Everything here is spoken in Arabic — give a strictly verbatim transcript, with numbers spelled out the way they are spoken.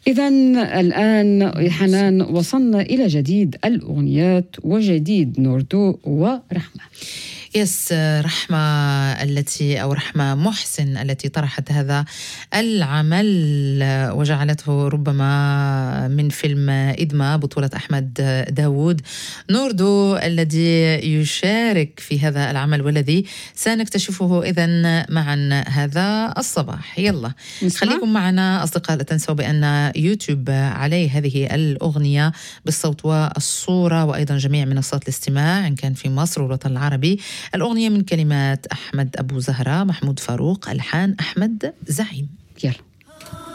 إذن الآن حنان وصلنا إلى جديد الأغنيات وجديد نوردو ورحمة. يس رحمة التي أو رحمة محسن التي طرحت هذا العمل وجعلته ربما من فيلم إدما بطولة أحمد داوود. نوردو الذي يشارك في هذا العمل والذي سنكتشفه إذن معا هذا الصباح. يلا خليكم معنا أصدقاء، لا تنسوا بأن يوتيوب عليه هذه الأغنية بالصوت والصورة وأيضا جميع منصات الاستماع إن كان في مصر والوطن العربي. الأغنية من كلمات أحمد أبو زهرة، محمود فاروق، ألحان أحمد زعيم. يلا